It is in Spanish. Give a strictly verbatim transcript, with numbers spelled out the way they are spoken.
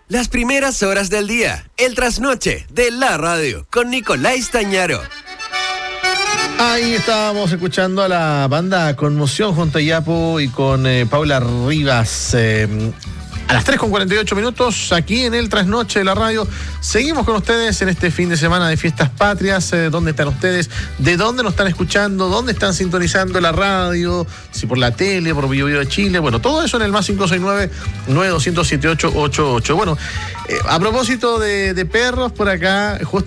Las primeras horas del día, el trasnoche de la radio, con Nicolás Tañaro. Ahí estábamos escuchando a la banda Conmoción junto a Yapo y con eh, Paula Rivas. Eh, a las tres con cuarenta y ocho minutos, aquí en el Trasnoche de la radio. Seguimos con ustedes en este fin de semana de Fiestas Patrias. Eh, ¿Dónde están ustedes? ¿De dónde nos están escuchando? ¿Dónde están sintonizando la radio? Si por la tele, por Bio Bio de Chile. Bueno, todo eso en el más cinco seis nueve, nueve dos cero siete, ocho ocho ocho. Bueno, eh, a propósito de, de perros, por acá, justo